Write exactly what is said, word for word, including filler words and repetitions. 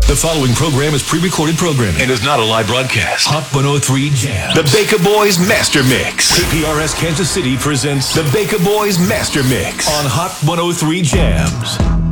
The following program is pre-recorded programming and is not a live broadcast. Hot one oh three Jams. The Baker Boys Master Mix. K P R S Kansas City presents The Baker Boys Master Mix on Hot one oh three Jams.